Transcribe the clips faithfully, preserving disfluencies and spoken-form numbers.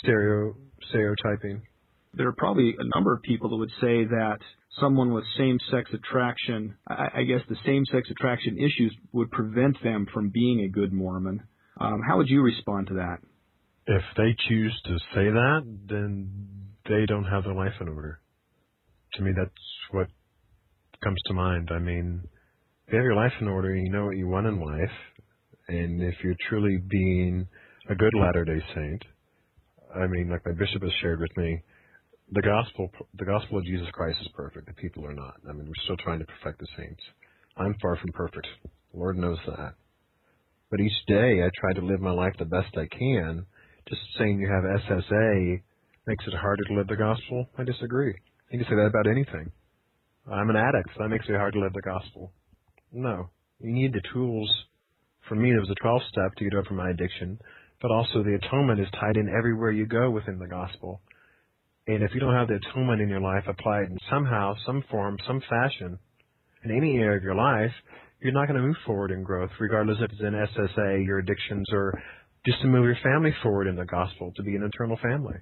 stereo stereotyping. There are probably a number of people that would say that someone with same-sex attraction, I, I guess the same-sex attraction issues would prevent them from being a good Mormon. Um, how would you respond to that? If they choose to say that, then they don't have their life in order. To me, that's what comes to mind. I mean, if you have your life in order, you know what you want in life, and if you're truly being a good Latter-day Saint, I mean, like my bishop has shared with me, the gospel the gospel of Jesus Christ is perfect. The people are not. I mean, we're still trying to perfect the saints. I'm far from perfect. The Lord knows that. But each day I try to live my life the best I can. Just saying you have S S A makes it harder to live the gospel, I disagree. You can say that about anything. I'm an addict, so that makes it hard to live the gospel. No. You need the tools. For me, there was a twelve-step to get over my addiction, but also the atonement is tied in everywhere you go within the gospel. And if you don't have the atonement in your life applied in somehow, some form, some fashion, in any area of your life, you're not going to move forward in growth, regardless if it's in S S A, your addictions, or just to move your family forward in the gospel, to be an eternal family.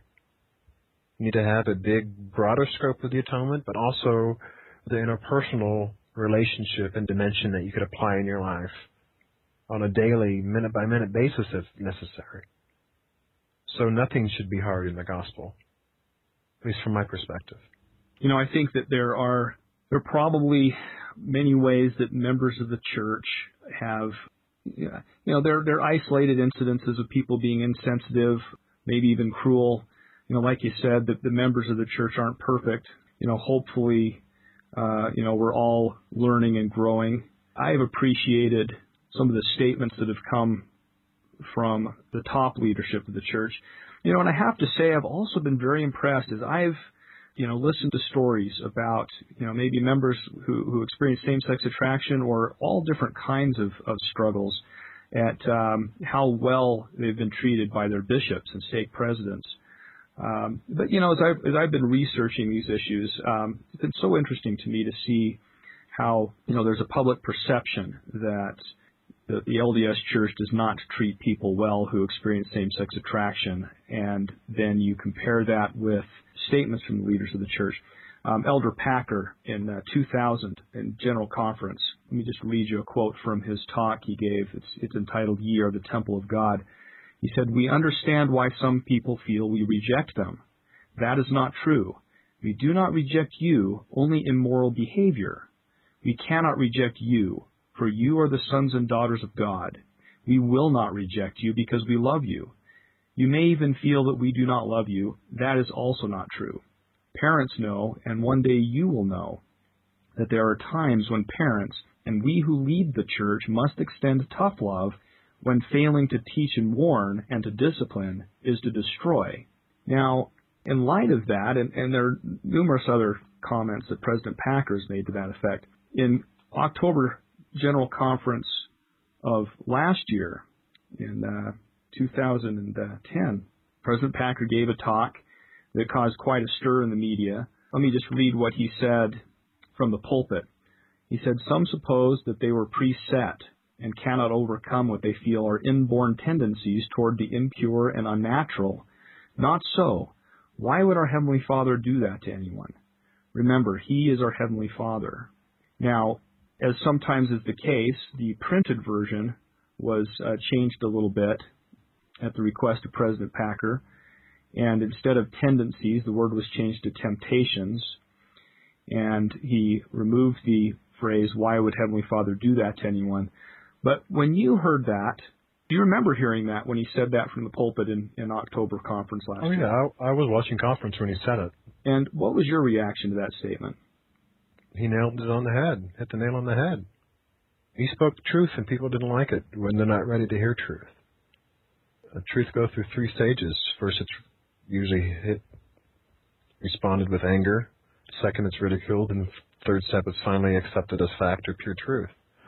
You need to have a big, broader scope of the atonement, but also the interpersonal relationship and dimension that you could apply in your life on a daily, minute-by-minute basis if necessary. So nothing should be hard in the gospel, at least from my perspective. You know, I think that there are there are probably many ways that members of the church have, you know, they're, they're isolated incidences of people being insensitive, maybe even cruel. You know, like you said, that the members of the church aren't perfect. You know, hopefully, uh, you know, we're all learning and growing. I have appreciated some of the statements that have come from the top leadership of the church. You know, and I have to say I've also been very impressed as I've, you know, listened to stories about, you know, maybe members who, who experience same-sex attraction or all different kinds of, of struggles at um, how well they've been treated by their bishops and stake presidents. Um, but, you know, as I've, as I've been researching these issues, um, it's been so interesting to me to see how, you know, there's a public perception that the, the L D S Church does not treat people well who experience same-sex attraction, and then you compare that with statements from the leaders of the church. Um, Elder Packer in uh, two thousand in General Conference, let me just read you a quote from his talk he gave. It's, it's entitled, "Ye are the Temple of God." He said, "We understand why some people feel we reject them. That is not true. We do not reject you, only immoral behavior. We cannot reject you, for you are the sons and daughters of God. We will not reject you because we love you. You may even feel that we do not love you. That is also not true. Parents know, and one day you will know, that there are times when parents and we who lead the church must extend tough love when failing to teach and warn and to discipline is to destroy." Now, in light of that, and, and there are numerous other comments that President Packer has made to that effect, in October General Conference of last year, in uh, two thousand ten, President Packer gave a talk that caused quite a stir in the media. Let me just read what he said from the pulpit. He said, "Some suppose that they were preset and cannot overcome what they feel are inborn tendencies toward the impure and unnatural. Not so. Why would our Heavenly Father do that to anyone? Remember, He is our Heavenly Father." Now, as sometimes is the case, the printed version was uh, changed a little bit at the request of President Packer, and instead of tendencies, the word was changed to temptations, and he removed the phrase, "Why would Heavenly Father do that to anyone?" But when you heard that, do you remember hearing that when he said that from the pulpit in, in October conference last year? Oh, yeah, I, I was watching conference when he said it. And what was your reaction to that statement? He nailed it on the head, hit the nail on the head. He spoke truth, and people didn't like it when they're not ready to hear truth. Uh, truth goes through three stages. First, it's usually hit, responded with anger. Second, it's ridiculed. And third step, it's finally accepted as fact or pure truth.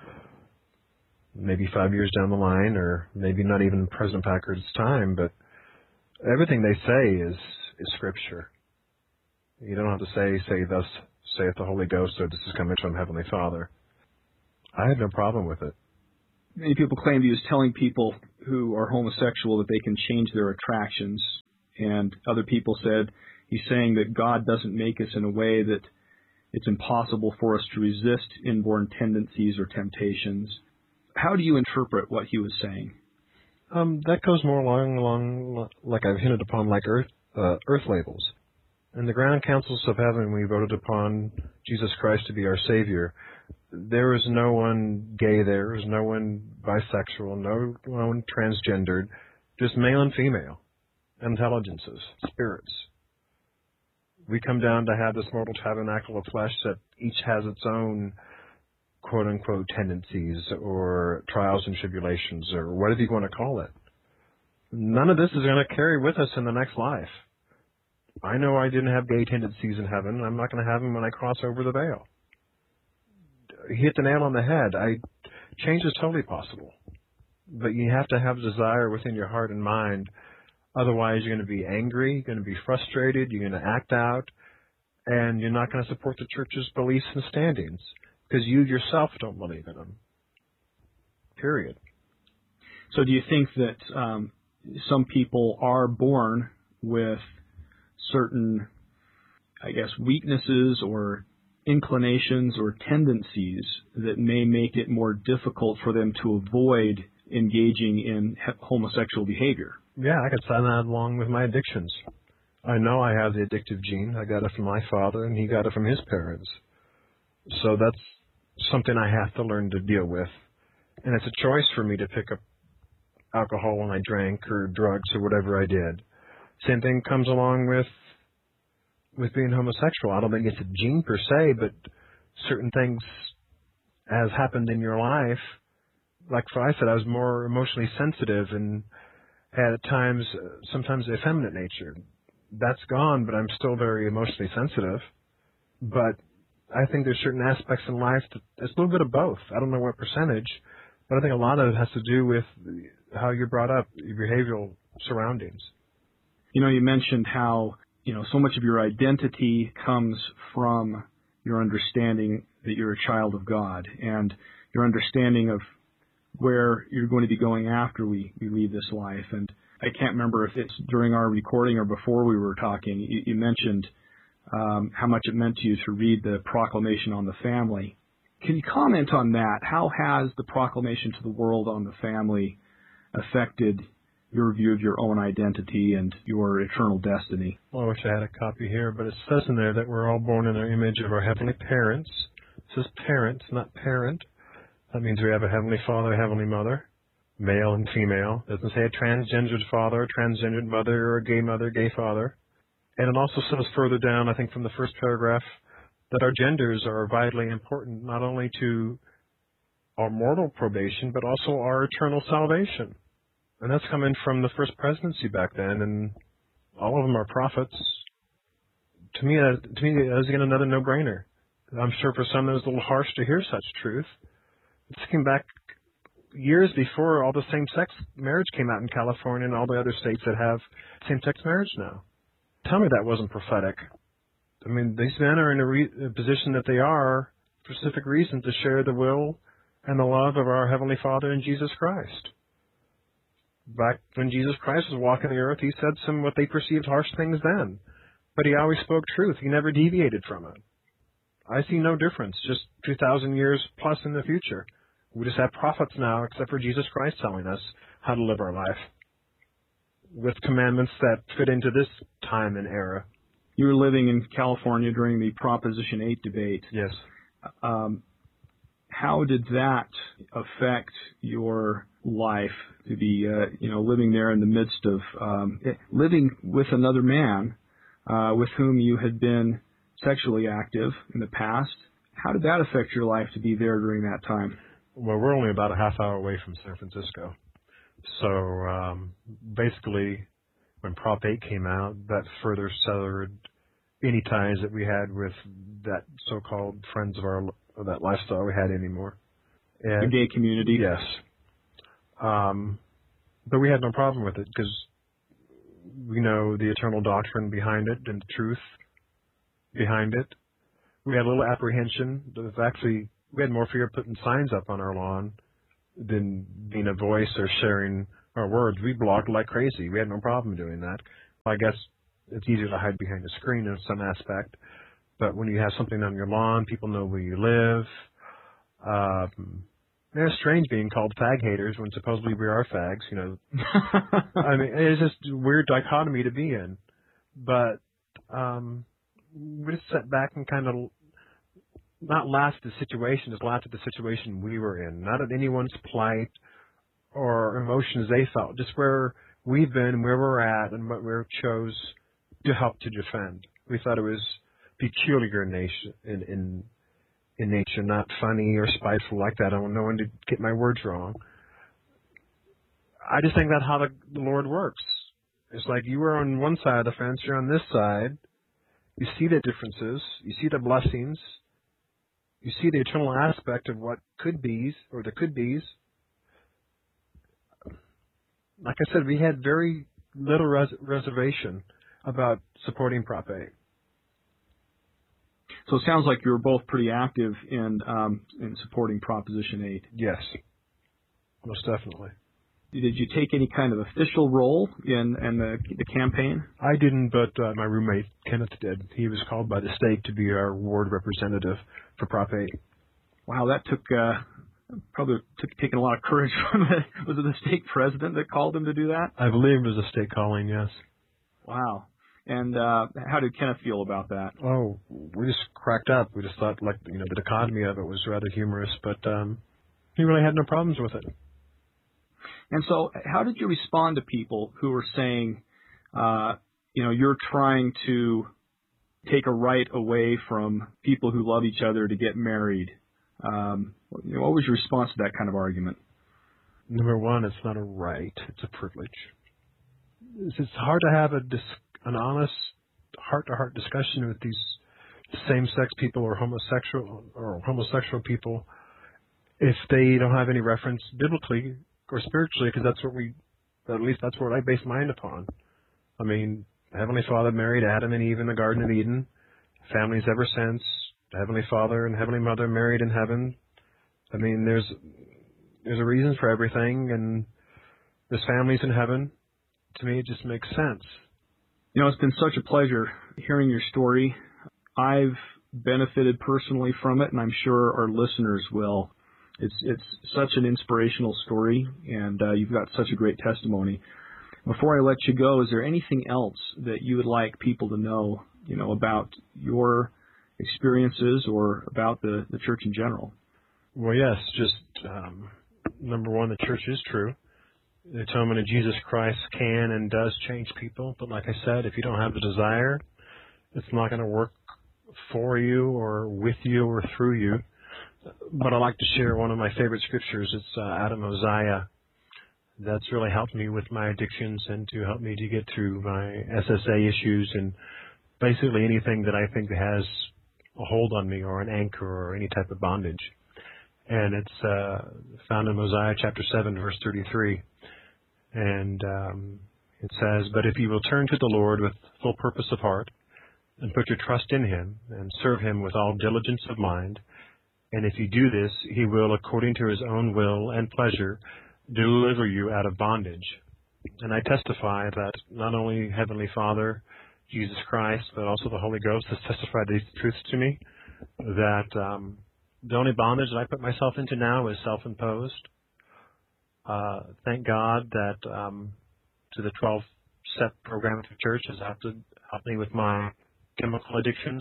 Maybe five years down the line, or maybe not even President Packer's time, but everything they say is, is Scripture. You don't have to say, say thus saith the Holy Ghost, or this is coming from Heavenly Father. I have no problem with it. Many people claim he was telling people who are homosexual that they can change their attractions And other people said he's saying that God doesn't make us in a way that it's impossible for us to resist inborn tendencies or temptations. How do you interpret what he was saying? Um, that goes more along, along like I've hinted upon, like earth, uh, earth labels. In the ground councils of heaven, we voted upon Jesus Christ to be our Savior. There was no one gay there. There was no one bisexual, no one transgendered, just male and female, intelligences, spirits. We come down to have this mortal tabernacle of flesh that each has its own quote-unquote tendencies or trials and tribulations or whatever you want to call it. None of this is going to carry with us in the next life. I know I didn't have gay tendencies in heaven. I'm not going to have them when I cross over the veil. He hit the nail on the head. I, change is totally possible. But you have to have desire within your heart and mind. Otherwise, you're going to be angry, you're going to be frustrated, you're going to act out, and you're not going to support the church's beliefs and standings because you yourself don't believe in them. Period. So do you think that um, some people are born with certain, I guess, weaknesses or inclinations or tendencies that may make it more difficult for them to avoid engaging in homosexual behavior? Yeah, I could sign that along with my addictions. I know I have the addictive gene. I got it from my father, and he got it from his parents. So that's something I have to learn to deal with. And it's a choice for me to pick up alcohol when I drank or drugs or whatever I did. Same thing comes along with with being homosexual. I don't think it's a gene per se, but certain things has happened in your life. Like I said, I was more emotionally sensitive and had at times, uh, sometimes effeminate nature. That's gone, but I'm still very emotionally sensitive. But I think there's certain aspects in life that it's a little bit of both. I don't know what percentage, but I think a lot of it has to do with how you're brought up, your behavioral surroundings. You know, you mentioned how, you know, so much of your identity comes from your understanding that you're a child of God and your understanding of where you're going to be going after we, we leave this life. And I can't remember if it's during our recording or before we were talking, you, you mentioned um, how much it meant to you to read the Proclamation on the Family. Can you comment on that? How has the Proclamation to the World on the Family affected your view of your own identity and your eternal destiny? Well, I wish I had a copy here, but it says in there that we're all born in the image of our heavenly parents. It says parents, not parent. That means we have a heavenly father, a heavenly mother, male and female. It doesn't say a transgendered father, a transgendered mother, or a gay mother, gay father. And it also says further down, I think from the first paragraph, that our genders are vitally important, not only to our mortal probation, but also our eternal salvation. And that's coming from the first presidency back then, and all of them are prophets. To me, uh, to me, that's again another no-brainer. I'm sure for some it was a little harsh to hear such truth. This came back years before all the same-sex marriage came out in California and all the other states that have same-sex marriage now. Tell me that wasn't prophetic. I mean, these men are in a, re- a position that they are for specific reason to share the will and the love of our Heavenly Father in Jesus Christ. Back when Jesus Christ was walking the earth, he said some what they perceived harsh things then. But he always spoke truth. He never deviated from it. I see no difference, just two thousand years plus in the future. We just have prophets now, except for Jesus Christ telling us how to live our life with commandments that fit into this time and era. You were living in California during the Proposition eight debate. Yes. Um, how did that affect your life to be, uh, you know, living there in the midst of um, living with another man uh, with whom you had been sexually active in the past? How did that affect your life to be there during that time? Well, we're only about a half hour away from San Francisco. So um, basically, when Prop eight came out, that further severed any ties that we had with that so-called friends of our of that lifestyle we had anymore. And, the gay community? Yes. Um, but we had no problem with it because we know the eternal doctrine behind it and the truth behind it. We had a little apprehension. Of actually, we had more fear of putting signs up on our lawn than being a voice or sharing our words. We blogged like crazy. We had no problem doing that. I guess it's easier to hide behind a screen in some aspect. But when you have something on your lawn, people know where you live. Um, it's strange being called fag haters when supposedly we are fags, you know. I mean, it's just a weird dichotomy to be in. But um, we just sat back and kind of not laughed at the situation, just laughed at the situation we were in. Not at anyone's plight or emotions they felt, just where we've been, where we're at, and what we chose to help to defend. We thought it was peculiar in nature, in, in in nature, not funny or spiteful like that. I don't want no one to get my words wrong. I just think that's how the, the Lord works. It's like you are on one side of the fence, you're on this side. You see the differences, you see the blessings, you see the eternal aspect of what could be's or the could be's. Like I said, we had very little res- reservation about supporting Prop eight. So it sounds like you were both pretty active in um, in supporting Proposition eight. Yes, most definitely. Did you take any kind of official role in, in the, the campaign? I didn't, but uh, my roommate Kenneth did. He was called by the state to be our ward representative for Prop eight. Wow, that took uh, probably took taking a lot of courage from the, was it the state president that called him to do that? I believe it was a state calling, yes. Wow. And uh, how did Kenneth feel about that? Oh, we just cracked up. We just thought, like, you know, the dichotomy of it was rather humorous, but um, he really had no problems with it. And so how did you respond to people who were saying, uh, you know, you're trying to take a right away from people who love each other to get married? Um, you know, what was your response to that kind of argument? Number one, it's not a right. It's a privilege. It's, it's hard to have a dis- an honest, heart-to-heart discussion with these same-sex people or homosexual or homosexual people if they don't have any reference biblically or spiritually, because that's what we, at least that's what I base mine upon. I mean, Heavenly Father married Adam and Eve in the Garden of Eden. Families ever since. Heavenly Father and Heavenly Mother married in heaven. I mean, there's there's a reason for everything, and there's families in heaven. To me, it just makes sense. You know, it's been such a pleasure hearing your story. I've benefited personally from it, and I'm sure our listeners will. It's it's such an inspirational story, and uh, you've got such a great testimony. Before I let you go, is there anything else that you would like people to know, you know, about your experiences or about the, the church in general? Well, yes, just um, number one, the church is true. The atonement of Jesus Christ can and does change people, but like I said, if you don't have the desire, it's not going to work for you or with you or through you. But I like to share one of my favorite scriptures. It's uh, out of Mosiah. That's really helped me with my addictions and to help me to get through my S S A issues and basically anything that I think has a hold on me or an anchor or any type of bondage. And it's uh, found in Mosiah chapter seven, verse thirty-three. And um, it says, "But if you will turn to the Lord with full purpose of heart and put your trust in him and serve him with all diligence of mind, and if you do this, he will, according to his own will and pleasure, deliver you out of bondage." And I testify that not only Heavenly Father, Jesus Christ, but also the Holy Ghost has testified these truths to me, that um, the only bondage that I put myself into now is self-imposed. Uh, thank God that um, to the twelve-step program of the church has helped, helped me with my chemical addictions,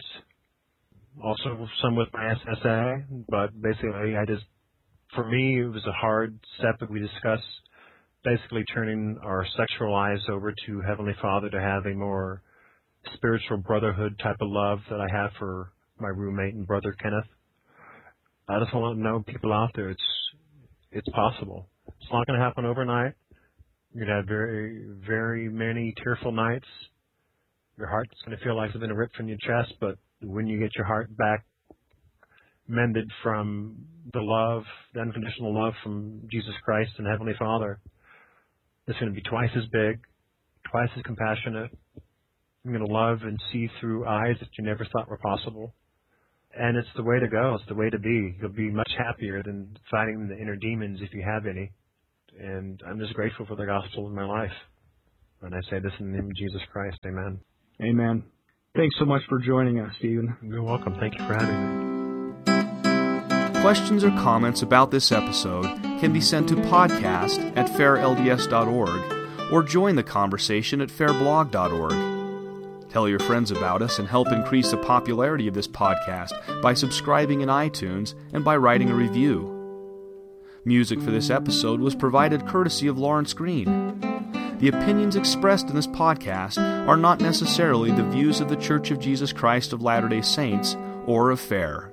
also some with my S S A, but basically I just, for me, it was a hard step that we discussed, basically turning our sexual lives over to Heavenly Father to have a more spiritual brotherhood type of love that I have for my roommate and brother Kenneth. I just want to know people out there, it's it's possible. It's not going to happen overnight. You're going to have very, very many tearful nights. Your heart's going to feel like it's been ripped from your chest, but when you get your heart back mended from the love, the unconditional love from Jesus Christ and Heavenly Father, it's going to be twice as big, twice as compassionate. You're going to love and see through eyes that you never thought were possible. And it's the way to go. It's the way to be. You'll be much happier than fighting the inner demons if you have any. And I'm just grateful for the gospel in my life. And I say this in the name of Jesus Christ. Amen. Amen. Thanks so much for joining us, Stephen. You're welcome. Thank you for having me. Questions or comments about this episode can be sent to podcast at fair l d s dot org or join the conversation at fair blog dot org. Tell your friends about us and help increase the popularity of this podcast by subscribing in iTunes and by writing a review. Music for this episode was provided courtesy of Lawrence Green. The opinions expressed in this podcast are not necessarily the views of the Church of Jesus Christ of Latter-day Saints or of FAIR.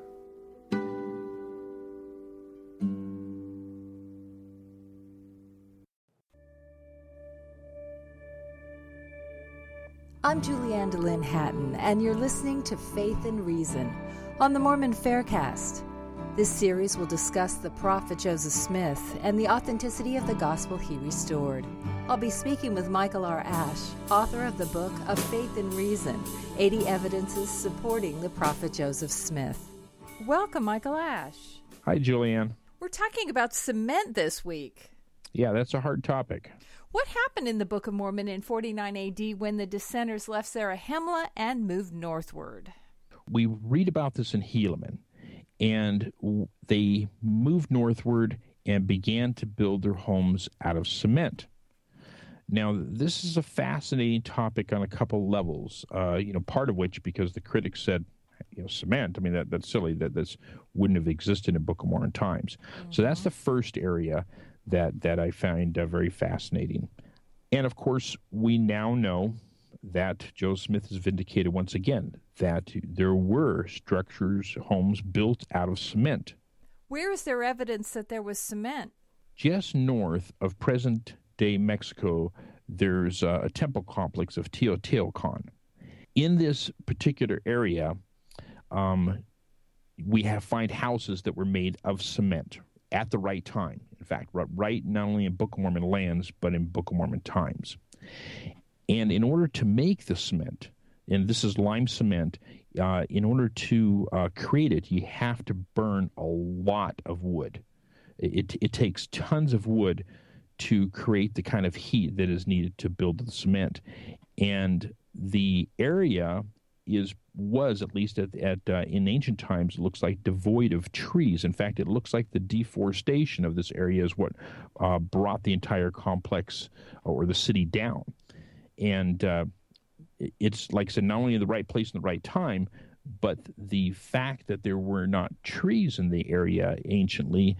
I'm Julianne DeLynn Hatton, and you're listening to Faith and Reason on the Mormon Faircast. This series will discuss the prophet Joseph Smith and the authenticity of the gospel he restored. I'll be speaking with Michael R. Ash, author of the book Of Faith and Reason, eighty Evidences Supporting the Prophet Joseph Smith. Welcome, Michael Ash. Hi, Julianne. We're talking about cement this week. Yeah, that's a hard topic. What happened in the Book of Mormon in forty-nine A D when the dissenters left Zarahemla and moved northward? We read about this in Helaman, and they moved northward and began to build their homes out of cement. Now, this is a fascinating topic on a couple levels, uh, you know, part of which because the critics said, you know, cement, I mean, that that's silly, that this wouldn't have existed in Book of Mormon times. Mm-hmm. So that's the first area that that I find uh, very fascinating. And, of course, we now know that Joseph Smith is vindicated once again, that there were structures, homes built out of cement. Where is there evidence that there was cement? Just north of present-day Mexico, there's uh, a temple complex of Teotihuacan. In this particular area, um, we have find houses that were made of cement at the right time. In fact, right not only in Book of Mormon lands, but in Book of Mormon times. And in order to make the cement, and this is lime cement, uh, in order to uh, create it, you have to burn a lot of wood. It, it takes tons of wood to create the kind of heat that is needed to build the cement. And the area is was, at least at, at uh, in ancient times, it looks like devoid of trees. In fact, it looks like the deforestation of this area is what uh, brought the entire complex or the city down. And uh, it's, like I said, not only in the right place in the right time, but the fact that there were not trees in the area anciently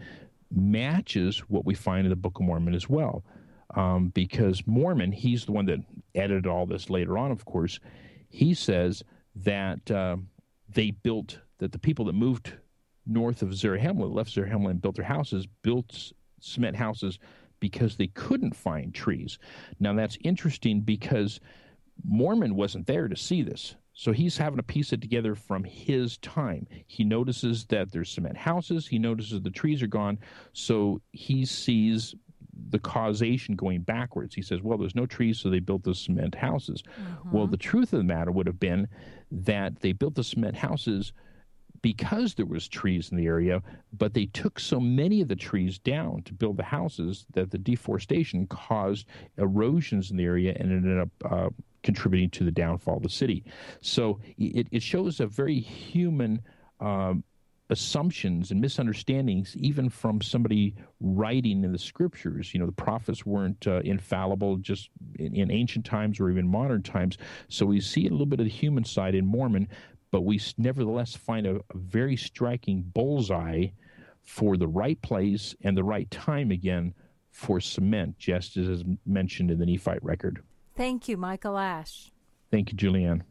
matches what we find in the Book of Mormon as well. Um, because Mormon, he's the one that edited all this later on, of course, he says that uh, they built, that the people that moved north of Zarahemla, left Zarahemla and built their houses, built cement houses because they couldn't find trees. Now, that's interesting because Mormon wasn't there to see this. So he's having to piece it together from his time. He notices that there's cement houses. He notices the trees are gone. So he sees the causation going backwards. He says, well, there's no trees, so they built the cement houses. Mm-hmm. Well, the truth of the matter would have been that they built the cement houses because there was trees in the area, but they took so many of the trees down to build the houses that the deforestation caused erosions in the area and ended up uh, contributing to the downfall of the city. So it, it shows a very human um, assumptions and misunderstandings, even from somebody writing in the scriptures. You know, the prophets weren't uh, infallible just in, in ancient times or even modern times. So we see a little bit of the human side in Mormon, but we nevertheless find a, a very striking bullseye for the right place and the right time again for cement, just as is mentioned in the Nephite record. Thank you, Michael Ash. Thank you, Julianne.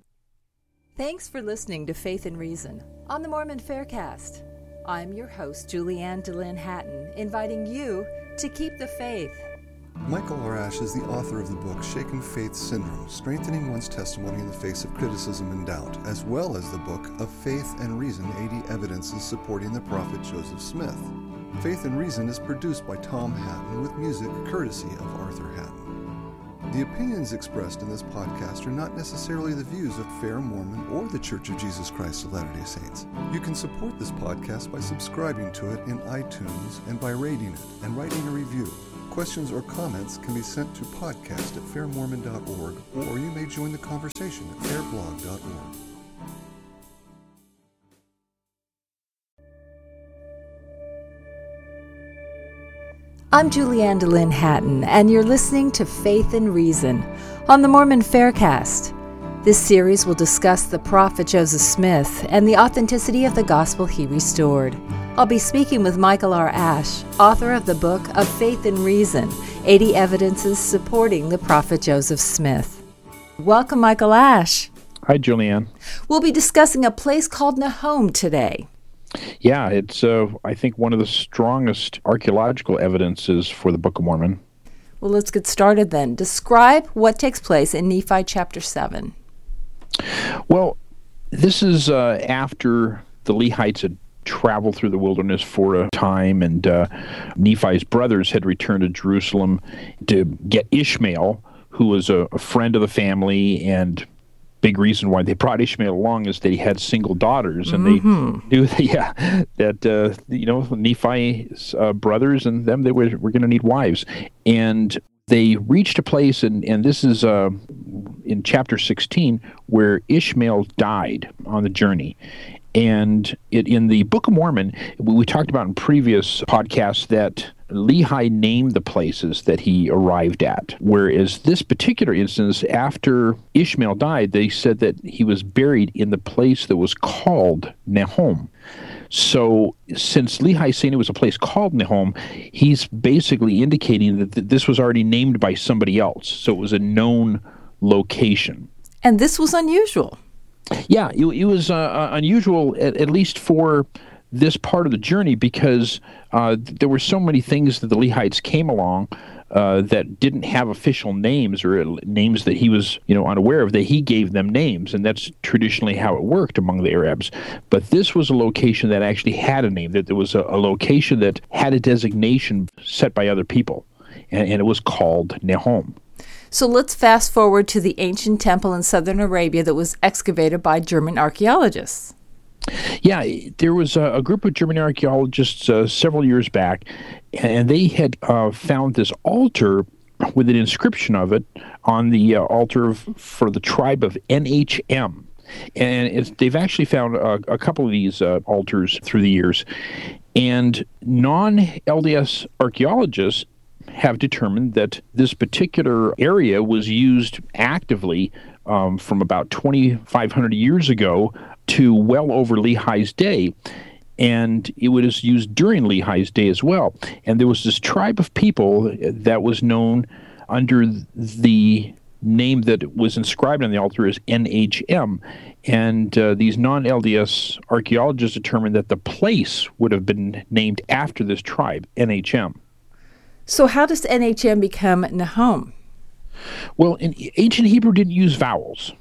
Thanks for listening to Faith and Reason on the Mormon Faircast. I'm your host, Julianne DeLynn Hatton, inviting you to keep the faith. Michael R. Ash is the author of the book Shaken Faith Syndrome, Strengthening One's Testimony in the Face of Criticism and Doubt, as well as the book Of Faith and Reason, eighty Evidences Supporting the Prophet Joseph Smith. Faith and Reason is produced by Tom Hatton with music courtesy of Arthur Hatton. The opinions expressed in this podcast are not necessarily the views of Fair Mormon or the Church of Jesus Christ of Latter-day Saints. You can support this podcast by subscribing to it in iTunes and by rating it and writing a review. Questions or comments can be sent to podcast at fair mormon dot org, or you may join the conversation at fair blog dot org. I'm Julianne DeLynn Hatton, and you're listening to Faith and Reason on the Mormon Faircast. This series will discuss the prophet Joseph Smith and the authenticity of the gospel he restored. I'll be speaking with Michael R. Ash, author of the book of Faith and Reason, eighty Evidences Supporting the Prophet Joseph Smith. Welcome, Michael Ash. Hi, Julianne. We'll be discussing a place called Nahom today. Yeah, it's, uh, I think, one of the strongest archaeological evidences for the Book of Mormon. Well, let's get started then. Describe what takes place in Nephi chapter seven. Well, this is uh, after the Lehites had traveled through the wilderness for a time, and uh, Nephi's brothers had returned to Jerusalem to get Ishmael, who was a, a friend of the family, and big reason why they brought Ishmael along is that he had single daughters, and mm-hmm. they knew that, yeah, that uh, you know, Nephi's uh, brothers and them, they were, were going to need wives. And they reached a place, and, and this is uh, in chapter sixteen, where Ishmael died on the journey. And it, in the Book of Mormon, we, we talked about in previous podcasts that Lehi named the places that he arrived at, whereas this particular instance, after Ishmael died, they said that he was buried in the place that was called Nahom. So since Lehi's saying it was a place called Nahom, he's basically indicating that th- this was already named by somebody else, so it was a known location. And this was unusual. Yeah, it, it was uh, unusual, at, at least for this part of the journey, because uh, there were so many things that the Lehites came along uh, that didn't have official names, or names that he was, you know, unaware of, that he gave them names, and that's traditionally how it worked among the Arabs. But this was a location that actually had a name, that there was a, a location that had a designation set by other people, and, and it was called Nahom. So let's fast forward to the ancient temple in southern Arabia that was excavated by German archaeologists. Yeah, there was a, a group of German archaeologists uh, several years back, and they had uh, found this altar with an inscription of it on the uh, altar of, for the tribe of N H M. And it's, they've actually found a, a couple of these uh, altars through the years. And non-L D S archaeologists have determined that this particular area was used actively um, from about twenty-five hundred years ago to well over Lehi's day, and it was used during Lehi's day as well. And there was this tribe of people that was known under the name that was inscribed on the altar as N H M, and uh, these non-L D S archaeologists determined that the place would have been named after this tribe, N H M. So how does N H M become Nahom? Well, in ancient Hebrew didn't use vowels.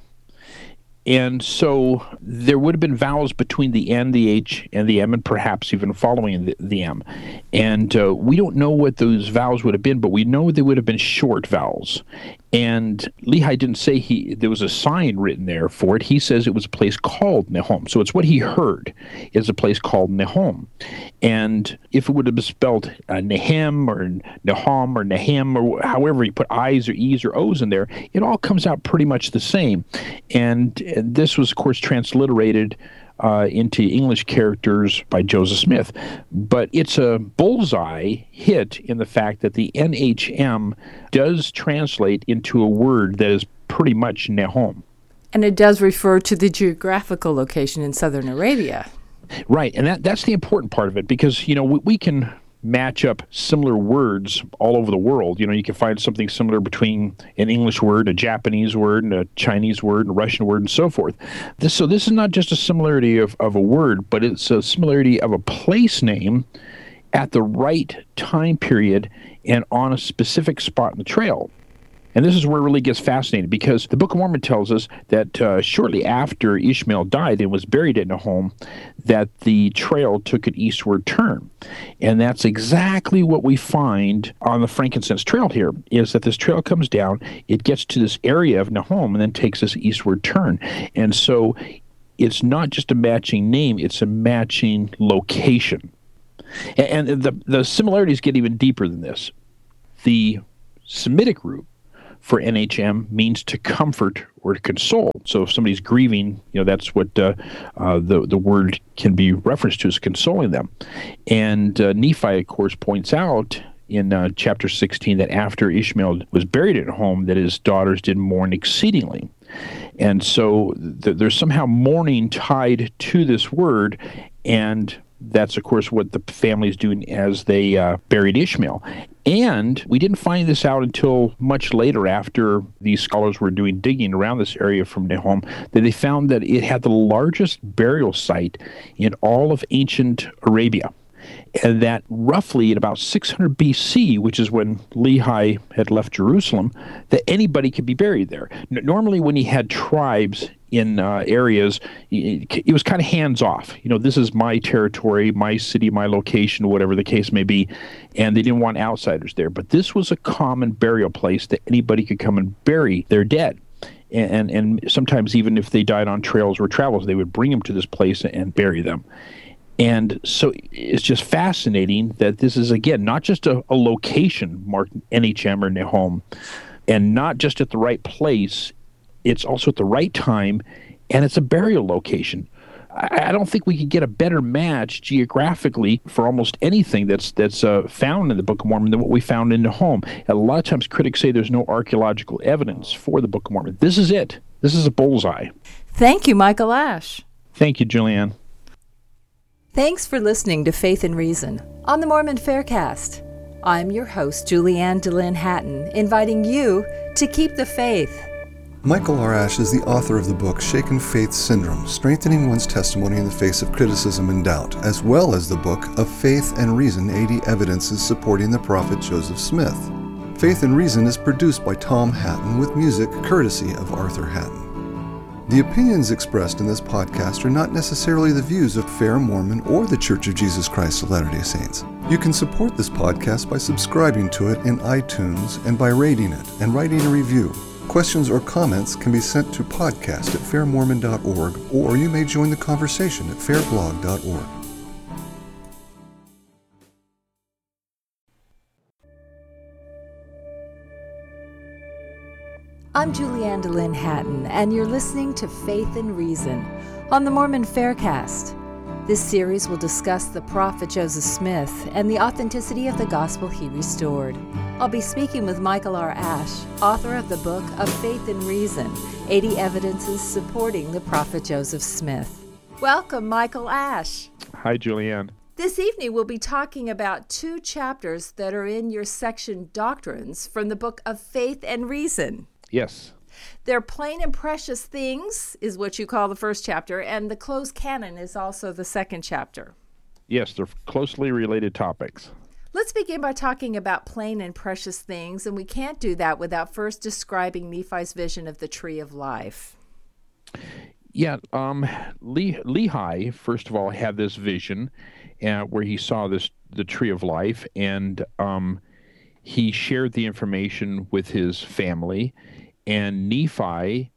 And so there would have been vowels between the N, the H, and the M, and perhaps even following the, the M. And uh, we don't know what those vowels would have been, but we know they would have been short vowels. And Lehi didn't say he there was a sign written there for it. He says it was a place called Nahom. So it's what he heard, is a place called Nahom. And if it would have been spelled uh, Nahem or Nahom or Nahem, or however you put I's or E's or O's in there, it all comes out pretty much the same. And this was, of course, transliterated Uh, into English characters by Joseph Smith. But it's a bullseye hit in the fact that the N H M does translate into a word that is pretty much Nahom. And it does refer to the geographical location in southern Arabia. Right, and that that's the important part of it, because, you know, we, we can match up similar words all over the world. You know, you can find something similar between an English word, a Japanese word, and a Chinese word, and a Russian word, and so forth. This, so this is not just a similarity of, of a word, but it's a similarity of a place name at the right time period and on a specific spot in the trail. And this is where it really gets fascinating, because the Book of Mormon tells us that uh, shortly after Ishmael died and was buried in Nahom, that the trail took an eastward turn. And that's exactly what we find on the frankincense trail here, is that this trail comes down, it gets to this area of Nahom, and then takes this eastward turn. And so it's not just a matching name, it's a matching location. And, and the, the similarities get even deeper than this. The Semitic root for N H M means to comfort or to console. So if somebody's grieving, you know, that's what uh, uh, the, the word can be referenced to, as consoling them. And uh, Nephi, of course, points out in uh, chapter sixteen that after Ishmael was buried at home, that his daughters did mourn exceedingly. And so th- there's somehow mourning tied to this word, and that's, of course, what the family's doing as they uh, buried Ishmael. And we didn't find this out until much later, after these scholars were doing digging around this area from Nahom, that they found that it had the largest burial site in all of ancient Arabia. And that roughly at about six hundred B C, which is when Lehi had left Jerusalem, that anybody could be buried there. N- normally when he had tribes in uh, areas, it, it was kind of hands-off. You know, this is my territory, my city, my location, whatever the case may be, and they didn't want outsiders there. But this was a common burial place that anybody could come and bury their dead. And, and, and sometimes even if they died on trails or travels, they would bring them to this place and bury them. And so it's just fascinating that this is, again, not just a, a location marked N H M or Nahom, and not just at the right place, it's also at the right time, and it's a burial location. I, I don't think we could get a better match geographically for almost anything that's that's uh, found in the Book of Mormon than what we found in Nahom. A lot of times critics say there's no archaeological evidence for the Book of Mormon. This is it. This is a bullseye. Thank you, Michael Ash. Thank you, Julianne. Thanks for listening to Faith and Reason on the Mormon Faircast. I'm your host, Julianne DeLynn Hatton, inviting you to keep the faith. Michael R. Ash is the author of the book Shaken Faith Syndrome, Strengthening One's Testimony in the Face of Criticism and Doubt, as well as the book Of Faith and Reason, eighty Evidences Supporting the Prophet Joseph Smith. Faith and Reason is produced by Tom Hatton with music courtesy of Arthur Hatton. The opinions expressed in this podcast are not necessarily the views of Fair Mormon or the Church of Jesus Christ of Latter-day Saints. You can support this podcast by subscribing to it in iTunes and by rating it and writing a review. Questions or comments can be sent to podcast at fair mormon dot org, or you may join the conversation at fair blog dot org. I'm Julianne DeLynn Hatton, and you're listening to Faith and Reason on the Mormon Faircast. This series will discuss the prophet Joseph Smith and the authenticity of the gospel he restored. I'll be speaking with Michael R. Ash, author of the book Of Faith and Reason, eighty Evidences Supporting the Prophet Joseph Smith. Welcome, Michael Ash. Hi, Julianne. This evening we'll be talking about two chapters that are in your section Doctrines from the book Of Faith and Reason. Yes. They're Plain and Precious Things is what you call the first chapter, and the Closed Canon is also the second chapter. Yes, they're closely related topics. Let's begin by talking about plain and precious things, and we can't do that without first describing Nephi's vision of the Tree of Life. Yeah, um, Le- Lehi, first of all, had this vision uh, where he saw this the Tree of Life, and um, he shared the information with his family. And Nephi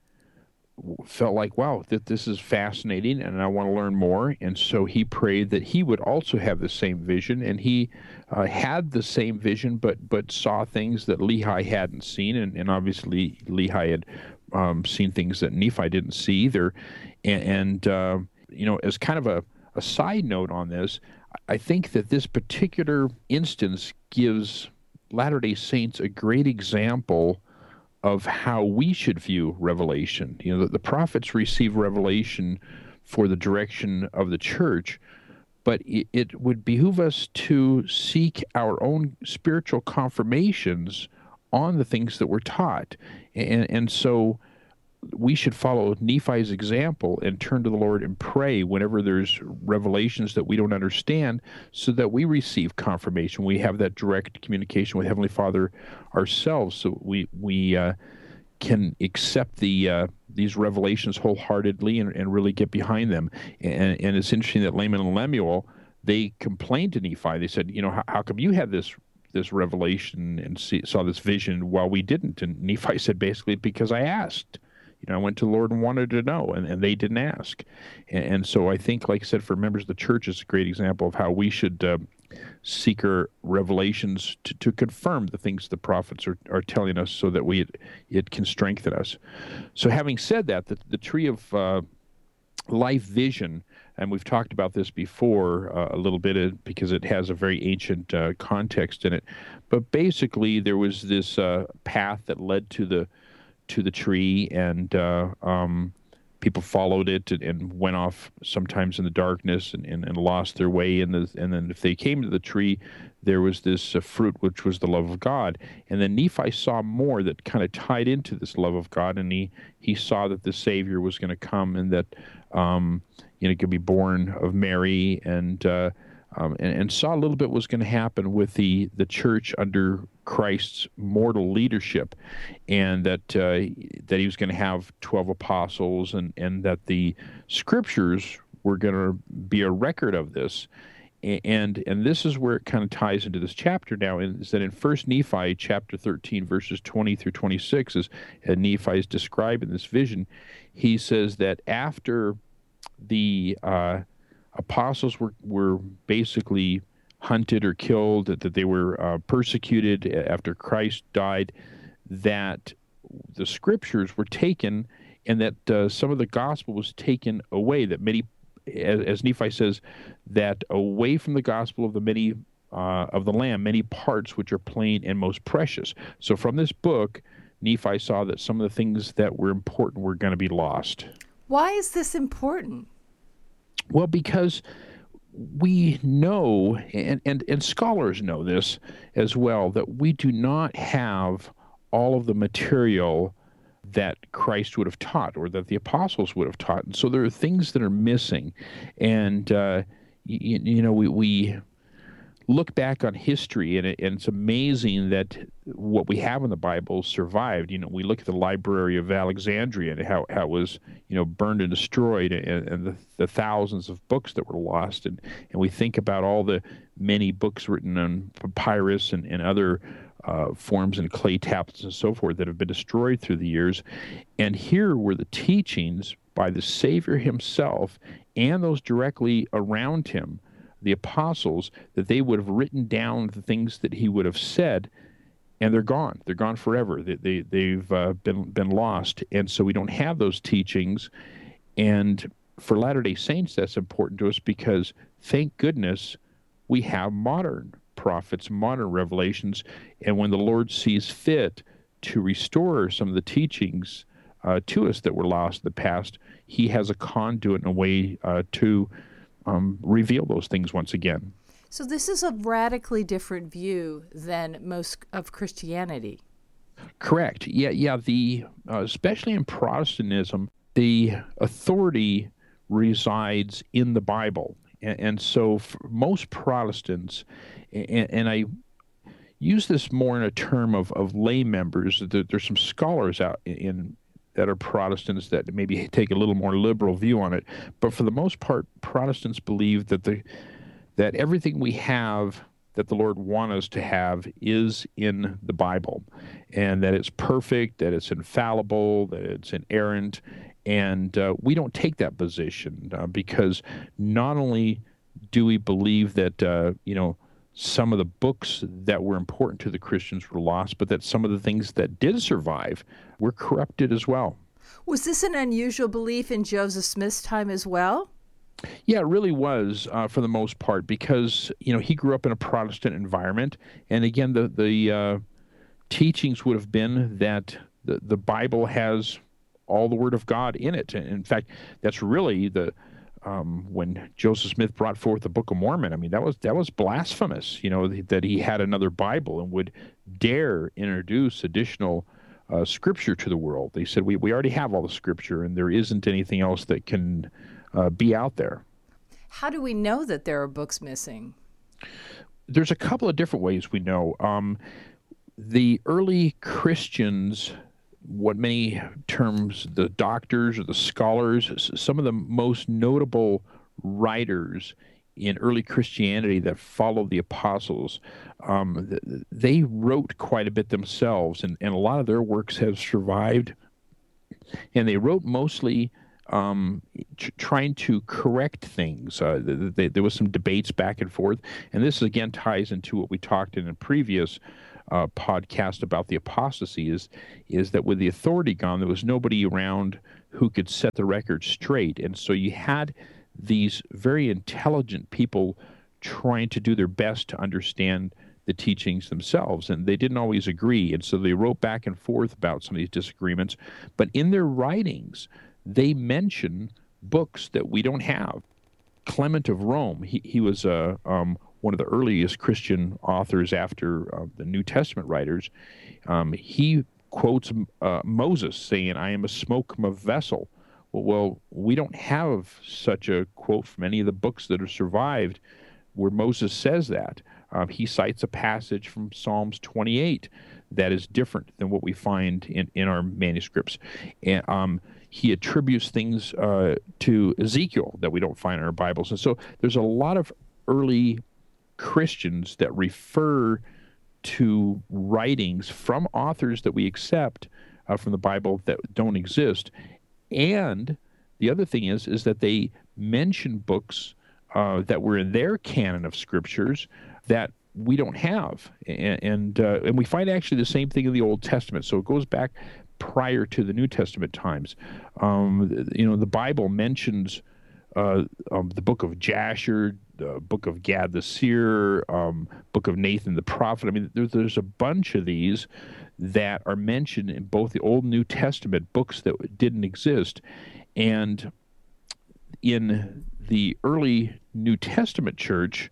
felt like, wow, that this is fascinating, and I want to learn more. And so he prayed that he would also have the same vision, and he uh, had the same vision, but but saw things that Lehi hadn't seen, and, and obviously Lehi had um, seen things that Nephi didn't see either. And, and uh, you know, as kind of a, a side note on this, I think that this particular instance gives Latter-day Saints a great example of how we should view revelation. You know, the, the prophets receive revelation for the direction of the church, but it, it would behoove us to seek our own spiritual confirmations on the things that we're taught. And, and so we should follow Nephi's example and turn to the Lord and pray whenever there's revelations that we don't understand, so that we receive confirmation. We have that direct communication with Heavenly Father ourselves, so we we uh, can accept the uh, these revelations wholeheartedly and, and really get behind them. And, and it's interesting that Laman and Lemuel, they complained to Nephi. They said, you know, how, how come you had this this revelation and see, saw this vision while we didn't? And Nephi said, basically, because I asked. You know, I went to the Lord and wanted to know, and, and they didn't ask. And, and so I think, like I said, for members of the church, it's a great example of how we should uh, seeker revelations to, to confirm the things the prophets are, are telling us so that we it, it can strengthen us. So having said that, the, the tree of uh, life vision, and we've talked about this before uh, a little bit uh, because it has a very ancient uh, context in it, but basically there was this uh, path that led to the to the tree, and uh, um, people followed it and, and went off sometimes in the darkness and, and, and lost their way. And, the, and then if they came to the tree, there was this uh, fruit, which was the love of God. And then Nephi saw more that kind of tied into this love of God, and he, he saw that the Savior was going to come, and that um, you know, could be born of Mary, and, uh, um, and and saw a little bit what was going to happen with the, the church under Christ's mortal leadership, and that uh, that he was going to have twelve apostles, and, and that the scriptures were going to be a record of this. And and this is where it kind of ties into this chapter now, is that in First Nephi chapter thirteen, verses twenty through twenty-six, as Nephi is describing this vision, he says that after the uh, apostles were, were basically hunted or killed, that, that they were uh, persecuted after Christ died, that the scriptures were taken, and that uh, some of the gospel was taken away, that many, as, as Nephi says, that away from the gospel of the many uh, of the Lamb, many parts which are plain and most precious. So from this book, Nephi saw that some of the things that were important were going to be lost. Why is this important? Well, because we know, and, and, and scholars know this as well, that we do not have all of the material that Christ would have taught, or that the apostles would have taught. And so there are things that are missing. And, uh, you, you know, we, we look back on history, and, it, and it's amazing that what we have in the Bible survived. You know, we look at the Library of Alexandria and how, how it was, you know, burned and destroyed, and, and the, the thousands of books that were lost. And, and we think about all the many books written on papyrus and, and other uh, forms and clay tablets and so forth that have been destroyed through the years. And here were the teachings by the Savior himself and those directly around him, the apostles, that they would have written down the things that he would have said, and they're gone. They're gone forever. They, they, they've uh, been been lost. And so we don't have those teachings. And for Latter-day Saints, that's important to us, because thank goodness we have modern prophets, modern revelations, and when the Lord sees fit to restore some of the teachings uh, to us that were lost in the past, he has a conduit and a way uh, to Um, reveal those things once again. So this is a radically different view than most of Christianity. Correct. Yeah, yeah. The uh, especially in Protestantism, the authority resides in the Bible, and, and so for most Protestants, and, and I use this more in a term of, of lay members. There, there's some scholars out in, in that are Protestants that maybe take a little more liberal view on it. But for the most part, Protestants believe that the that everything we have that the Lord wants us to have is in the Bible, and that it's perfect, that it's infallible, that it's inerrant. And uh, we don't take that position uh, because not only do we believe that, uh, you know, some of the books that were important to the Christians were lost, but that some of the things that did survive were corrupted as well. Was this an unusual belief in Joseph Smith's time as well? Yeah, it really was uh, for the most part, because, you know, he grew up in a Protestant environment. And again, the, the uh, teachings would have been that the, the Bible has all the Word of God in it. And in fact, that's really the... Um, when Joseph Smith brought forth the Book of Mormon, I mean, that was that was blasphemous, you know, that he had another Bible and would dare introduce additional uh, scripture to the world. They said, we, we already have all the scripture, and there isn't anything else that can uh, be out there. How do we know that there are books missing? There's a couple of different ways we know. Um, the early Christians, what many terms the doctors or the scholars, some of the most notable writers in early Christianity that followed the apostles, um, they wrote quite a bit themselves, and, and a lot of their works have survived. And they wrote mostly um, tr- trying to correct things. Uh, th- th- there was some debates back and forth, and this again ties into what we talked in a previous uh, podcast about the apostasy. Is is that with the authority gone, there was nobody around who could set the record straight, and so you had these very intelligent people trying to do their best to understand the teachings themselves, and they didn't always agree, and so they wrote back and forth about some of these disagreements. But in their writings, they mention books that we don't have. Clement of Rome, he, he was uh, um, one of the earliest Christian authors after uh, the New Testament writers. Um, he quotes uh, Moses saying, "I am a smoke from a vessel." Well, well, we don't have such a quote from any of the books that have survived where Moses says that. Um, he cites a passage from Psalms twenty-eight that is different than what we find in, in our manuscripts. And um, he attributes things uh, to Ezekiel that we don't find in our Bibles. And so there's a lot of early Christians that refer to writings from authors that we accept uh, from the Bible that don't exist. And the other thing is, is that they mention books uh, that were in their canon of scriptures that we don't have, and and, uh, and we find actually the same thing in the Old Testament. So it goes back prior to the New Testament times. Um, you know, the Bible mentions uh, um, the book of Jasher, the book of Gad the seer, um, book of Nathan the prophet. I mean, there's there's a bunch of these that are mentioned in both the Old and New Testament books that didn't exist, and in the early New Testament church,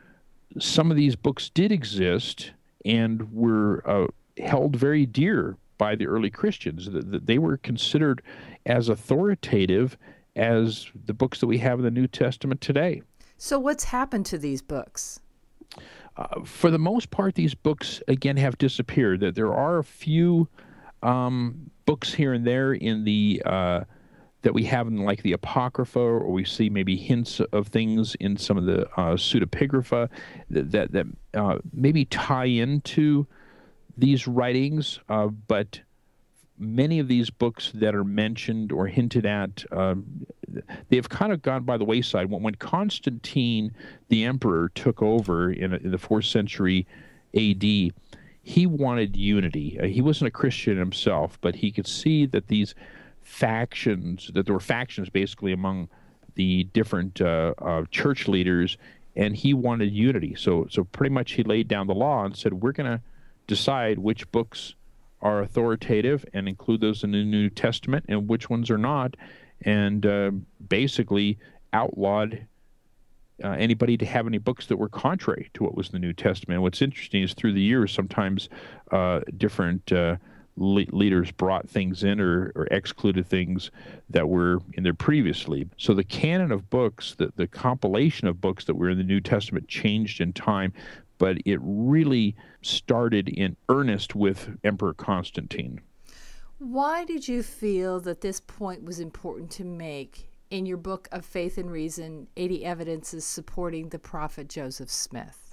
some of these books did exist and were uh, held very dear by the early Christians. They were considered as authoritative as the books that we have in the New Testament today. So what's happened to these books? Uh, for the most part, these books, again, have disappeared. That there are a few um, books here and there in the uh, that we have in like the Apocrypha, or we see maybe hints of things in some of the uh, pseudepigrapha that that, that uh, maybe tie into these writings. Uh, but many of these books that are mentioned or hinted at, um, they've kind of gone by the wayside. When, when Constantine, the emperor, took over in, in the fourth century A D, he wanted unity. Uh, he wasn't a Christian himself, but he could see that these factions, that there were factions basically among the different uh, uh, church leaders, and he wanted unity. So, so pretty much he laid down the law and said, we're going to decide which books are authoritative and include those in the New Testament and which ones are not, and uh, basically outlawed uh, anybody to have any books that were contrary to what was in the New Testament. And what's interesting is through the years, sometimes uh, different uh, le- leaders brought things in or, or excluded things that were in there previously. So the canon of books, the, the compilation of books that were in the New Testament changed in time, but it really started in earnest with Emperor Constantine. Why did you feel that this point was important to make in your book of Faith and Reason, eighty Evidences Supporting the Prophet Joseph Smith?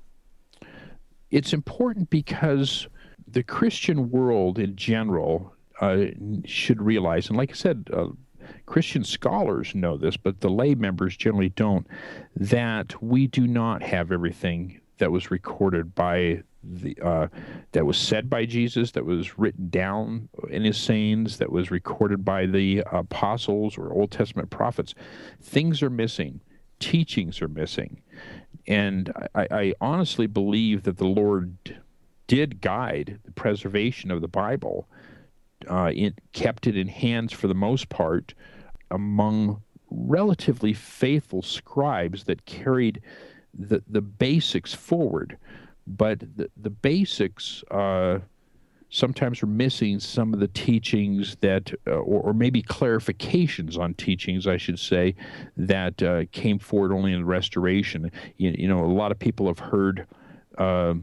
It's important because the Christian world in general uh, should realize, and like I said, uh, Christian scholars know this, but the lay members generally don't, that we do not have everything that was recorded by the uh, that was said by Jesus, that was written down in his sayings, that was recorded by the apostles or Old Testament prophets. Things are missing. Teachings are missing. And I, I honestly believe that the Lord did guide the preservation of the Bible. Uh, it kept it in hands for the most part among relatively faithful scribes that carried the the basics forward, but the, the basics uh, sometimes are missing some of the teachings that, uh, or, or maybe clarifications on teachings, I should say, that uh, came forward only in the Restoration. You, you know, a lot of people have heard uh,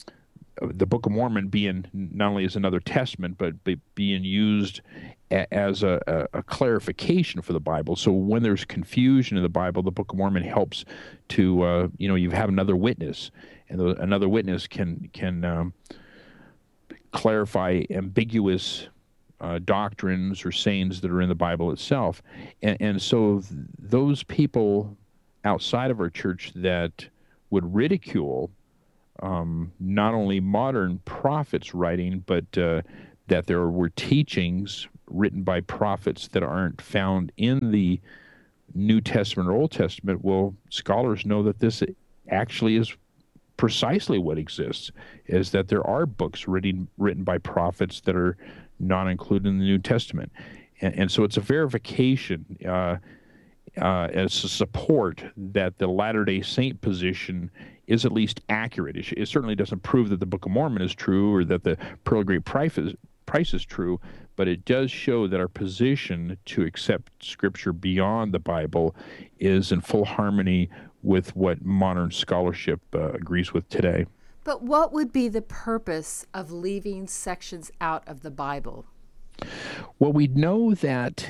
the Book of Mormon being not only as another testament, but be, being used a, as a, a, a clarification for the Bible. So when there's confusion in the Bible, the Book of Mormon helps to, uh, you know, you have another witness, and the, another witness can can um, clarify ambiguous uh, doctrines or sayings that are in the Bible itself. And, and so th- those people outside of our church that would ridicule um, not only modern prophets writing, but uh, that there were teachings written by prophets that aren't found in the New Testament or Old Testament, well, scholars know that this actually is precisely what exists, is that there are books written written by prophets that are not included in the New Testament. And, and so it's a verification uh, uh, as a support that the Latter-day Saint position is at least accurate. It, it certainly doesn't prove that the Book of Mormon is true or that the Pearl of Great Price is, price is true, but it does show that our position to accept Scripture beyond the Bible is in full harmony with what modern scholarship uh, agrees with today. But what would be the purpose of leaving sections out of the Bible? Well, we know that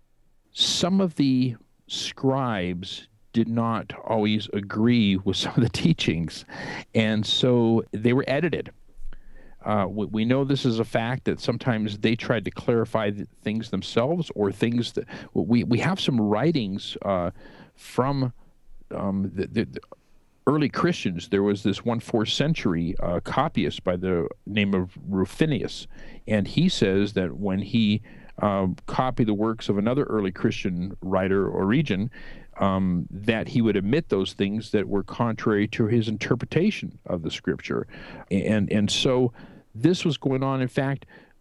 some of the scribes did not always agree with some of the teachings, and so they were edited. Uh, we, we know this is a fact that sometimes they tried to clarify the things themselves, or things that we we have some writings uh, from um, the, the, the early Christians. There was this one fourth century uh, copyist by the name of Rufinus, and he says that when he uh, copied the works of another early Christian writer, Origen, um, that he would omit those things that were contrary to his interpretation of the Scripture, and and so this was going on. In fact,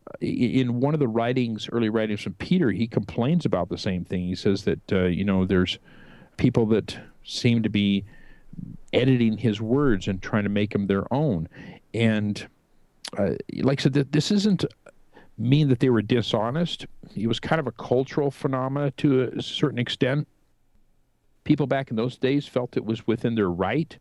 in one of the writings, early writings from Peter, he complains about the same thing. He says that uh, you know there's people that seem to be editing his words and trying to make them their own. And uh, like I said, th- this isn't mean that they were dishonest. It was kind of a cultural phenomena to a certain extent. People back in those days felt it was within their right.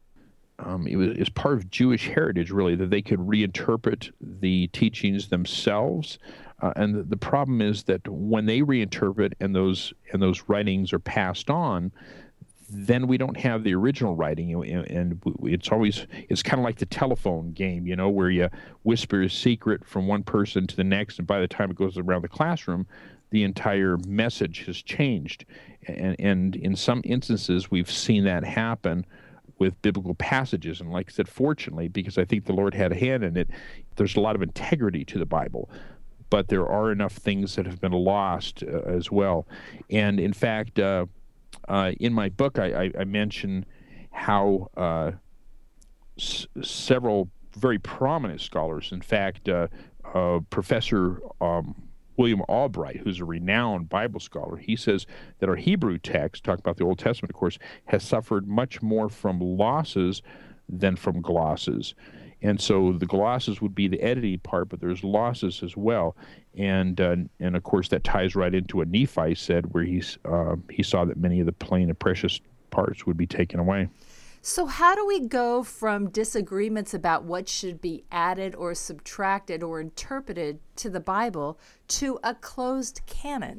Um, it was it's part of Jewish heritage, really, that they could reinterpret the teachings themselves. Uh, and the, the problem is that when they reinterpret and those and those writings are passed on, then we don't have the original writing, and it's always, it's kind of like the telephone game, you know, where you whisper a secret from one person to the next, and by the time it goes around the classroom, the entire message has changed. And, and in some instances, we've seen that happen with biblical passages. And like I said, fortunately, because I think the Lord had a hand in it, there's a lot of integrity to the Bible. But there are enough things that have been lost uh, as well. And in fact, uh, Uh, in my book, I, I, I mention how uh, s- several very prominent scholars, in fact, uh, uh, Professor um, William Albright, who's a renowned Bible scholar, he says that our Hebrew text, talking about the Old Testament, of course, has suffered much more from losses than from glosses. And so the glosses would be the editing part, but there's losses as well. And uh, and of course that ties right into what Nephi said, where he's uh, he saw that many of the plain and precious parts would be taken away. So how do we go from disagreements about what should be added or subtracted or interpreted to the Bible to a closed canon?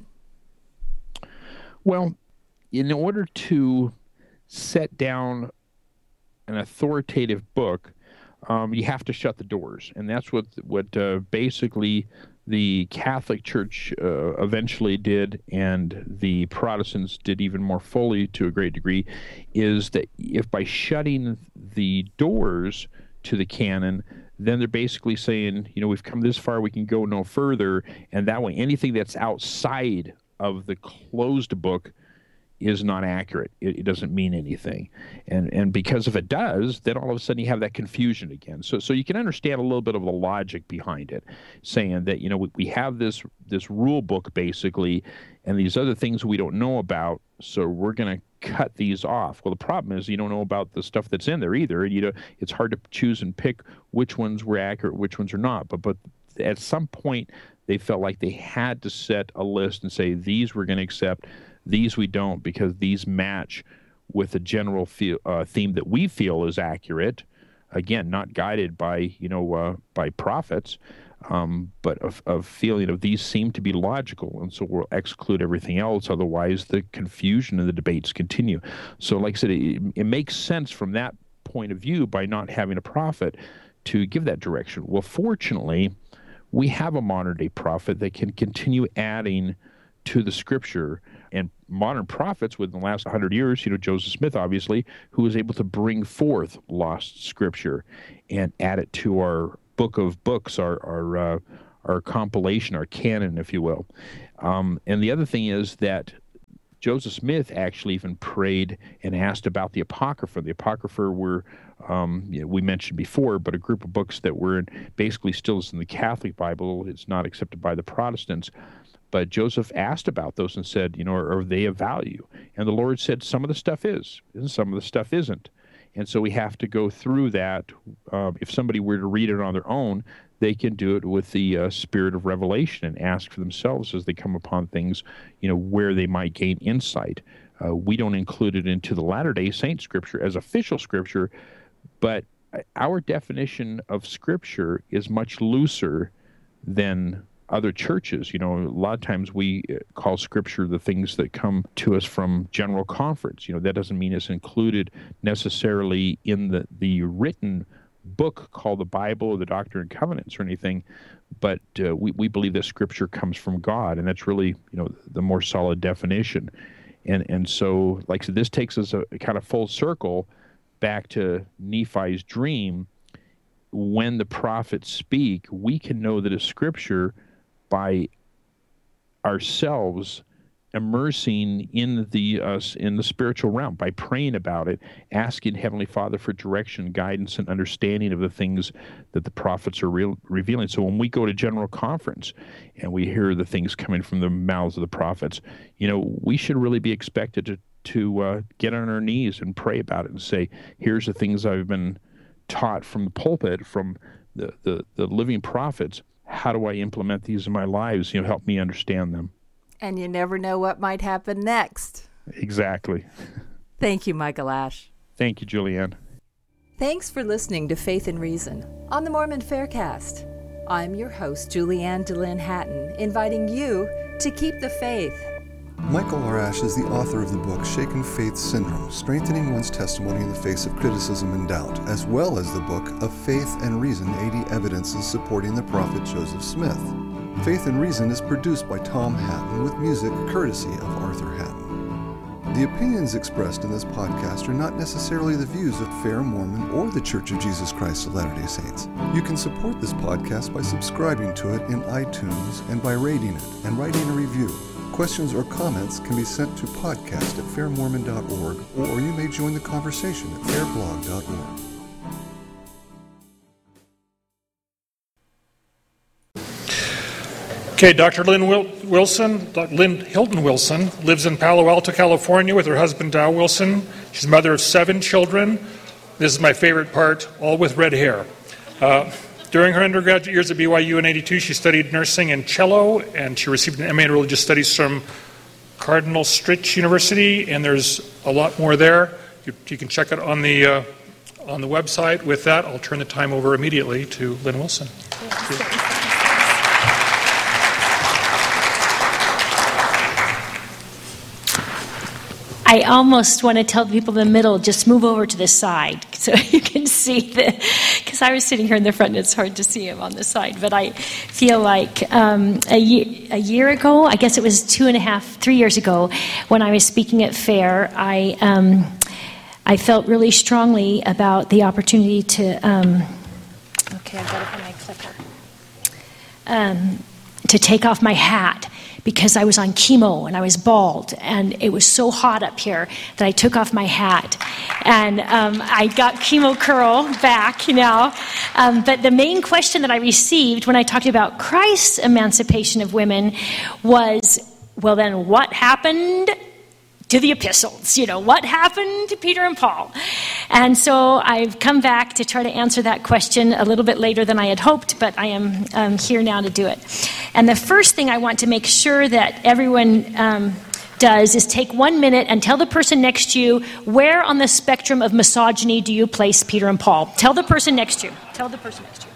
Well, in order to set down an authoritative book, Um, you have to shut the doors, and that's what what uh, basically the Catholic Church uh, eventually did, and the Protestants did even more fully to a great degree, is that if by shutting the doors to the canon, then they're basically saying, you know, we've come this far, we can go no further, and that way anything that's outside of the closed book is not accurate. It, it doesn't mean anything. And and because if it does, then all of a sudden you have that confusion again. So so you can understand a little bit of the logic behind it, saying that, you know, we, we have this this rule book basically, and these other things we don't know about, so we're going to cut these off. Well, the problem is you don't know about the stuff that's in there either, and you know, it's hard to choose and pick which ones were accurate, which ones are not. But but at some point they felt like they had to set a list and say, these we're going to accept, these we don't, because these match with a general feel, uh, theme that we feel is accurate. Again, not guided by, you know, uh, by prophets, um, but of, of feeling of these seem to be logical, and so we'll exclude everything else. Otherwise, the confusion and the debates continue. So, like I said, it, it makes sense from that point of view by not having a prophet to give that direction. Well, fortunately, we have a modern-day prophet that can continue adding to the Scripture. And modern prophets within the last one hundred years, you know, Joseph Smith, obviously, who was able to bring forth lost Scripture and add it to our book of books, our our, uh, our compilation, our canon, if you will. Um, and the other thing is that Joseph Smith actually even prayed and asked about the Apocrypha. The Apocrypha were, um, you know, we mentioned before, but a group of books that were in, basically still is in the Catholic Bible. It's not accepted by the Protestants. But Joseph asked about those and said, you know, are, are they of value? And the Lord said some of the stuff is, and some of the stuff isn't. And so we have to go through that. Uh, if somebody were to read it on their own, they can do it with the uh, spirit of revelation and ask for themselves as they come upon things, you know, where they might gain insight. Uh, we don't include it into the Latter-day Saint Scripture as official Scripture, but our definition of Scripture is much looser than other churches. You know, a lot of times we call Scripture the things that come to us from General Conference. You know, that doesn't mean it's included necessarily in the, the written book called the Bible or the Doctrine and Covenants or anything, but uh, we, we believe that Scripture comes from God, and that's really, you know, the more solid definition. And and so, like I said, this takes us a, a kind of full circle back to Nephi's dream. When the prophets speak, we can know that it's Scripture by ourselves immersing in the uh, in the spiritual realm, by praying about it, asking Heavenly Father for direction, guidance, and understanding of the things that the prophets are re- revealing. So when we go to General Conference and we hear the things coming from the mouths of the prophets, you know, we should really be expected to to uh, get on our knees and pray about it and say, here's the things I've been taught from the pulpit, from the, the, the living prophets. How do I implement these in my lives? You know, help me understand them. And you never know what might happen next. Exactly. Thank you, Michael Ash. Thank you, Julianne. Thanks for listening to Faith and Reason on the Mormon Faircast. I'm your host, Julianne DeLynn Hatton, inviting you to keep the faith. Michael R. Ash is the author of the book Shaken Faith Syndrome, Strengthening One's Testimony in the Face of Criticism and Doubt, as well as the book of Faith and Reason, eighty Evidences Supporting the Prophet Joseph Smith. Faith and Reason is produced by Tom Hatton with music courtesy of Arthur Hatton. The opinions expressed in this podcast are not necessarily the views of Fair Mormon or the Church of Jesus Christ of Latter-day Saints. You can support this podcast by subscribing to it in iTunes and by rating it and writing a review. Questions or comments can be sent to podcast at fair mormon dot org, or you may join the conversation at fair blog dot org. Okay, Doctor Lynn Wil- Wilson, Doctor Lynn Hilton Wilson, lives in Palo Alto, California with her husband, Dow Wilson. She's the mother of seven children. This is my favorite part, all with red hair. Uh, during her undergraduate years at B Y U in eighty-two, she studied nursing and cello, and she received an M A in Religious Studies from Cardinal Stritch University, and there's a lot more there. You, you can check it on the, uh, on the website. With that, I'll turn the time over immediately to Lynn Wilson. I almost want to tell people in the middle, just move over to the side so you can see the, because I was sitting here in the front and it's hard to see him on the side. But I feel like um, a, year, a year ago, I guess it was two and a half, three years ago, when I was speaking at Fair, I um, I felt really strongly about the opportunity to, um, okay, I've got it on my clicker, um, to take off my hat, because I was on chemo and I was bald, and it was so hot up here that I took off my hat, and um, I got chemo curl back, you know. Um, but the main question that I received when I talked about Christ's emancipation of women was, well, then what happened to the epistles? You know, what happened to Peter and Paul? And so I've come back to try to answer that question a little bit later than I had hoped, but I am um, here now to do it. And the first thing I want to make sure that everyone um, does is take one minute and tell the person next to you, where on the spectrum of misogyny do you place Peter and Paul? Tell the person next to you. Tell the person next to you.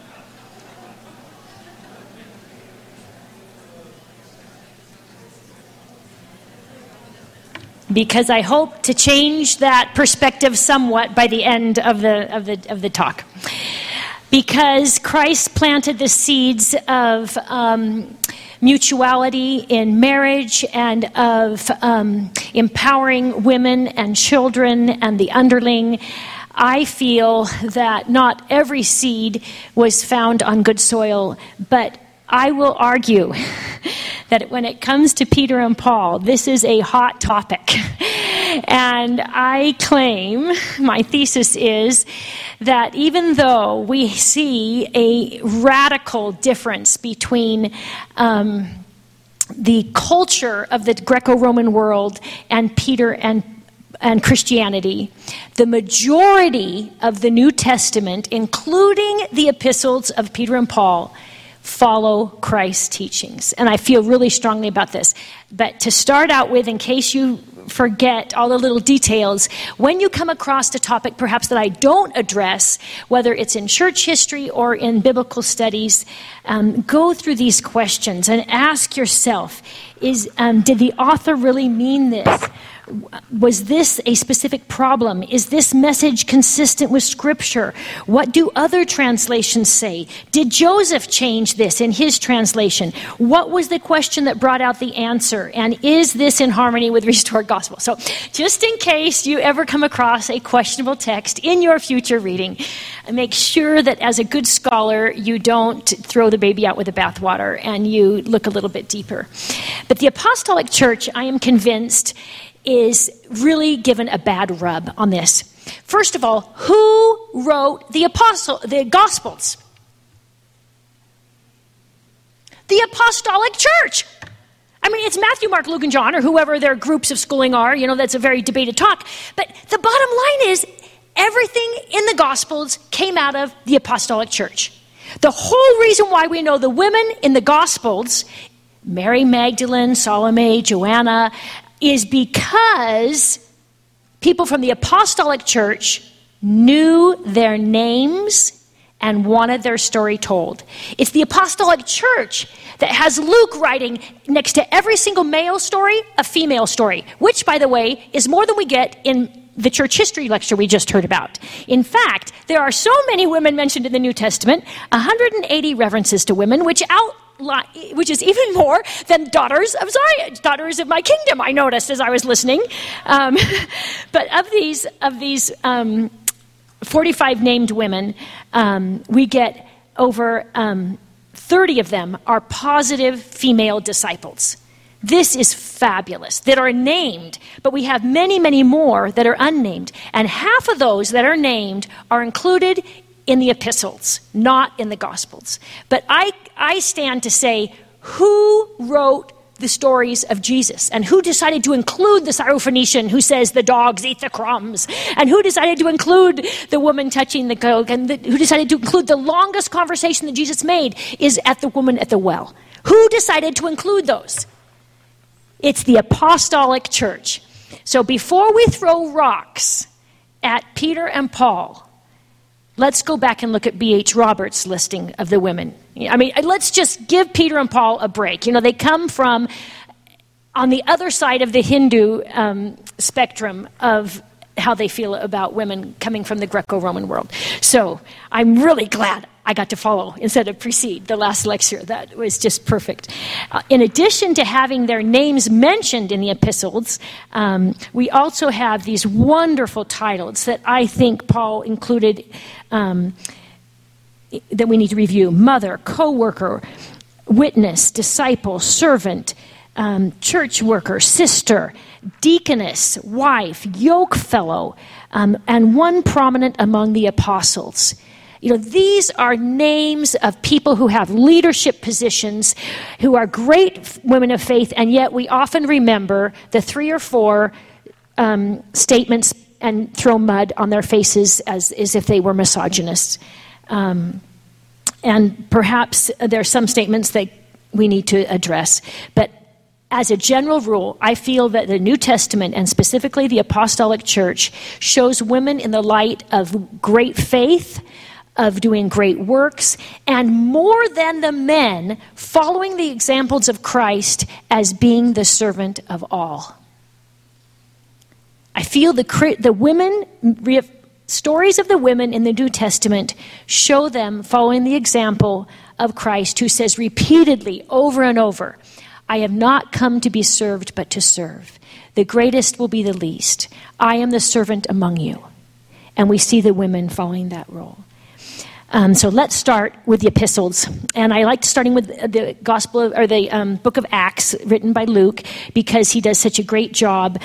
Because I hope to change that perspective somewhat by the end of the of the of the talk. because Christ planted the seeds of um, mutuality in marriage and of um, empowering women and children and the underling. I feel that not every seed was found on good soil, but I will argue that when it comes to Peter and Paul, this is a hot topic. And I claim, my thesis is, that even though we see a radical difference between um, the culture of the Greco-Roman world and Peter and and Christianity, the majority of the New Testament, including the epistles of Peter and Paul, follow Christ's teachings. And I feel really strongly about this. But to start out with, in case you forget all the little details, when you come across a topic perhaps that I don't address, whether it's in church history or in biblical studies, um, go through these questions and ask yourself, is um, did the author really mean this? Was this a specific problem? Is this message consistent with Scripture? What do other translations say? Did Joseph change this in his translation? What was the question that brought out the answer? And is this in harmony with restored gospel? So just in case you ever come across a questionable text in your future reading, make sure that as a good scholar, you don't throw the baby out with the bathwater and you look a little bit deeper. But the Apostolic Church, I am convinced, is really given a bad rub on this. First of all, who wrote the apostle, the Gospels? The Apostolic Church. I mean, it's Matthew, Mark, Luke, and John, or whoever their groups of schooling are. You know, that's a very debated talk. But the bottom line is, everything in the Gospels came out of the Apostolic Church. The whole reason why we know the women in the Gospels, Mary Magdalene, Salome, Joanna, is because people from the Apostolic Church knew their names and wanted their story told. It's the Apostolic Church that has Luke writing next to every single male story, a female story, which, by the way, is more than we get in the church history lecture we just heard about. In fact, there are so many women mentioned in the New Testament, one hundred eighty references to women, which out which is even more than daughters of Zion, daughters of my kingdom, I noticed as I was listening. Um, but of these, of these um, forty-five named women, um, we get over um, thirty of them are positive female disciples. This is fabulous, that are named, but we have many, many more that are unnamed. And half of those that are named are included in the epistles, not in the Gospels. But I, I stand to say, who wrote the stories of Jesus? And who decided to include the Syrophoenician who says the dogs eat the crumbs? And who decided to include the woman touching the coat? And the, who decided to include the longest conversation that Jesus made is at the woman at the well? Who decided to include those? It's the Apostolic Church. So before we throw rocks at Peter and Paul, let's go back and look at B H Roberts' listing of the women. I mean, let's just give Peter and Paul a break. You know, they come from on the other side of the Hindu um, spectrum of how they feel about women coming from the Greco-Roman world. So I'm really glad I got to follow instead of precede the last lecture. That was just perfect. Uh, in addition to having their names mentioned in the epistles, um, we also have these wonderful titles that I think Paul included um, that we need to review. Mother, co-worker, witness, disciple, servant, um, church worker, sister, deaconess, wife, yoke fellow, um, and one prominent among the apostles. You know, these are names of people who have leadership positions, who are great women of faith, and yet we often remember the three or four um, statements and throw mud on their faces as, as if they were misogynists. Um, and perhaps there are some statements that we need to address. But as a general rule, I feel that the New Testament, and specifically the Apostolic Church, shows women in the light of great faith, of doing great works, and more than the men, following the examples of Christ as being the servant of all. I feel the the women re- Stories of the women in the New Testament show them following the example of Christ, who says repeatedly over and over, I have not come to be served, but to serve. The greatest will be the least. I am the servant among you. And we see the women following that role. Um, so let's start with the epistles. And I liked starting with the gospel of, or the um, book of Acts written by Luke, because he does such a great job